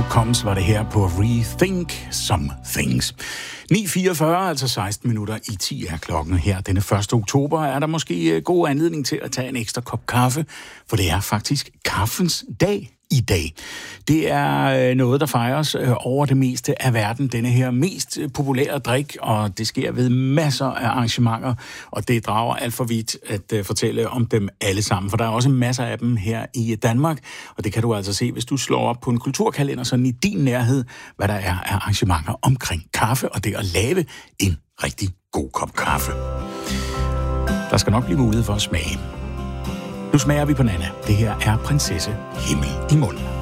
Luke Combs var det her på Rethink Some Things. 9.44, altså 16 minutter i 10 er klokken her. Denne 1. oktober er der måske god anledning til at tage en ekstra kop kaffe, for det er faktisk kaffens dag i dag. Det er noget, der fejres over det meste af verden, denne her mest populære drik, og det sker ved masser af arrangementer, og det drager alt for vidt at fortælle om dem alle sammen, for der er også masser af dem her i Danmark, og det kan du altså se, hvis du slår op på en kulturkalender, sådan i din nærhed, hvad der er af arrangementer omkring kaffe, og det at lave en rigtig god kop kaffe. Der skal nok blive mulighed for at smage. Nu smager vi på Nana. Det her er Prinsesse Himmel i munden.